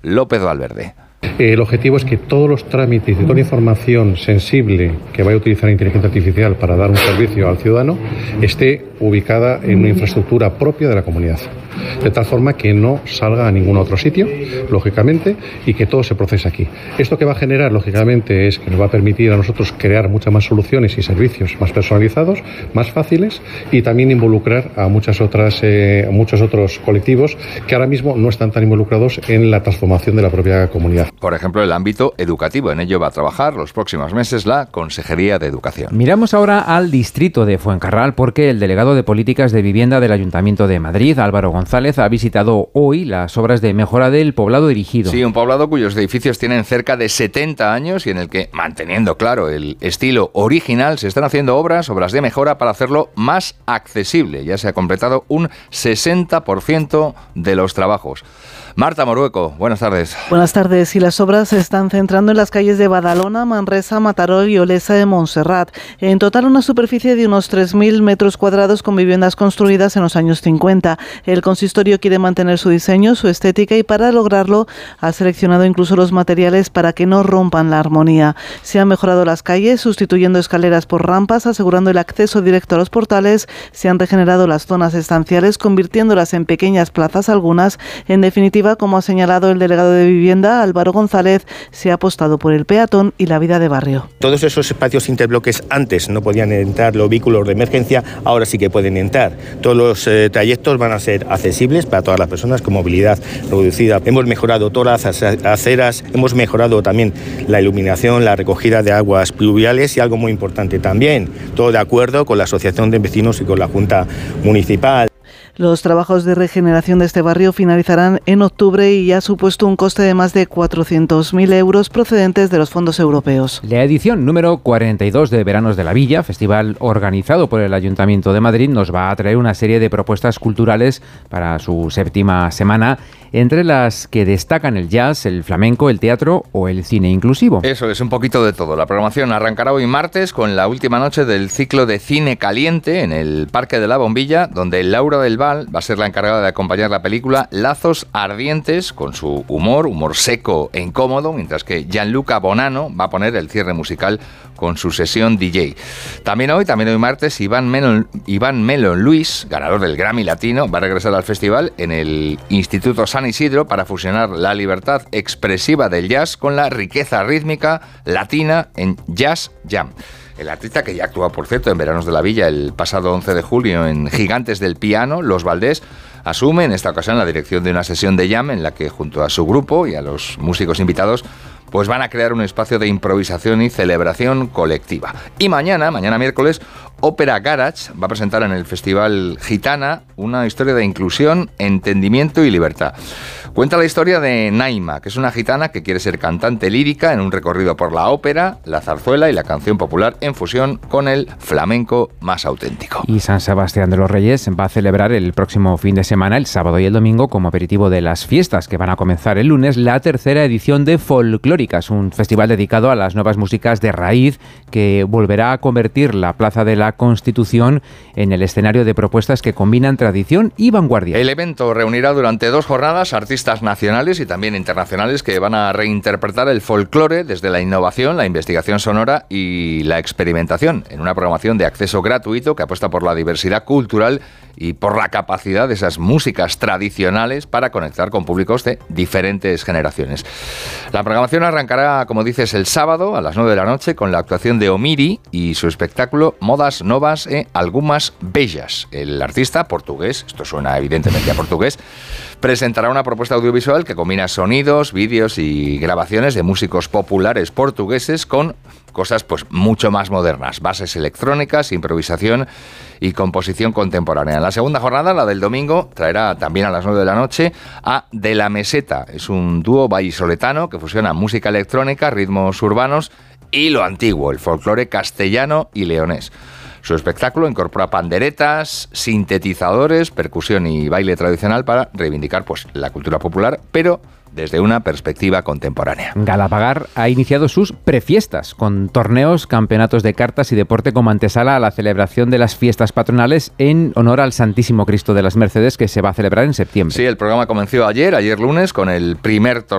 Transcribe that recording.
López Valverde. El objetivo es que todos los trámites y toda la información sensible que vaya a utilizar la inteligencia artificial para dar un servicio al ciudadano esté ubicada en una infraestructura propia de la comunidad, de tal forma que no salga a ningún otro sitio, lógicamente, y que todo se procese aquí. Esto que va a generar, lógicamente, es que nos va a permitir a nosotros crear muchas más soluciones y servicios más personalizados, más fáciles, y también involucrar a muchos otros colectivos que ahora mismo no están tan involucrados en la transformación de la propia comunidad. Por ejemplo, el ámbito educativo. En ello va a trabajar los próximos meses la Consejería de Educación. Miramos ahora al distrito de Fuencarral porque el delegado de Políticas de Vivienda del Ayuntamiento de Madrid, Álvaro González, ha visitado hoy las obras de mejora del poblado erigido. Sí, un poblado cuyos edificios tienen cerca de 70 años y en el que, manteniendo claro el estilo original, se están haciendo obras de mejora para hacerlo más accesible. Ya se ha completado un 60% de los trabajos. Marta Morueco, buenas tardes. Buenas tardes. Y las obras se están centrando en las calles de Badalona, Manresa, Mataró y Olesa de Montserrat. En total, una superficie de unos 3.000 metros cuadrados con viviendas construidas en los años 50. El consistorio quiere mantener su diseño, su estética, y para lograrlo ha seleccionado incluso los materiales para que no rompan la armonía. Se han mejorado las calles, sustituyendo escaleras por rampas, asegurando el acceso directo a los portales. Se han regenerado las zonas estanciales, convirtiéndolas en pequeñas plazas algunas. En definitiva, como ha señalado el delegado de Vivienda, Álvaro González, se ha apostado por el peatón y la vida de barrio. Todos esos espacios interbloques antes no podían entrar los vehículos de emergencia, ahora sí que pueden entrar. Todos los trayectos van a ser accesibles para todas las personas con movilidad reducida. Hemos mejorado todas las aceras, hemos mejorado también la iluminación, la recogida de aguas pluviales y algo muy importante también, todo de acuerdo con la Asociación de Vecinos y con la Junta Municipal. Los trabajos de regeneración de este barrio finalizarán en octubre y ha supuesto un coste de más de 400.000 euros procedentes de los fondos europeos. La edición número 42 de Veranos de la Villa, festival organizado por el Ayuntamiento de Madrid, nos va a traer una serie de propuestas culturales para su 7ª semana, entre las que destacan el jazz, el flamenco, el teatro o el cine inclusivo. Eso es un poquito de todo. La programación arrancará hoy martes con la última noche del ciclo de cine caliente en el Parque de la Bombilla, donde Laura del Val va a ser la encargada de acompañar la película Lazos Ardientes con su humor seco e incómodo, mientras que Gianluca Bonanno va a poner el cierre musical con su sesión DJ. También hoy martes, Iván Melon Luis, ganador del Grammy Latino, va a regresar al festival en el Instituto San Isidro para fusionar la libertad expresiva del jazz con la riqueza rítmica latina en Jazz Jam. El artista, que ya actúa, por cierto, en Veranos de la Villa el pasado 11 de julio en Gigantes del Piano, Los Valdés, asume en esta ocasión la dirección de una sesión de jam en la que, junto a su grupo y a los músicos invitados, pues van a crear un espacio de improvisación y celebración colectiva. Y mañana miércoles, Ópera Garage va a presentar en el Festival Gitana una historia de inclusión, entendimiento y libertad. Cuenta la historia de Naima, que es una gitana que quiere ser cantante lírica en un recorrido por la ópera, la zarzuela y la canción popular en fusión con el flamenco más auténtico. Y San Sebastián de los Reyes va a celebrar el próximo fin de semana, el sábado y el domingo, como aperitivo de las fiestas que van a comenzar el lunes, la 3ª edición de Folclóricas, un festival dedicado a las nuevas músicas de raíz que volverá a convertir la Plaza de la Constitución en el escenario de propuestas que combinan tradición y vanguardia. El evento reunirá durante 2 jornadas artistas nacionales y también internacionales que van a reinterpretar el folclore desde la innovación, la investigación sonora y la experimentación, en una programación de acceso gratuito que apuesta por la diversidad cultural y por la capacidad de esas músicas tradicionales para conectar con públicos de diferentes generaciones. La programación arrancará, como dices, el sábado a las 9 de la noche con la actuación de Omiri y su espectáculo Modas Novas e Algumas Bellas. El artista portugués, esto suena evidentemente a portugués, presentará una propuesta audiovisual que combina sonidos, vídeos y grabaciones de músicos populares portugueses con cosas pues mucho más modernas, bases electrónicas, improvisación y composición contemporánea. En la segunda jornada, la del domingo, traerá también a las 9 de la noche a De la Meseta. Es un dúo vallisoletano que fusiona música electrónica, ritmos urbanos y lo antiguo, el folclore castellano y leonés. Su espectáculo incorpora panderetas, sintetizadores, percusión y baile tradicional para reivindicar pues la cultura popular, pero desde una perspectiva contemporánea. Galapagar ha iniciado sus prefiestas, con torneos, campeonatos de cartas y deporte como antesala a la celebración de las fiestas patronales en honor al Santísimo Cristo de las Mercedes, que se va a celebrar en septiembre. Sí, el programa comenzó ayer lunes, con el primer torneo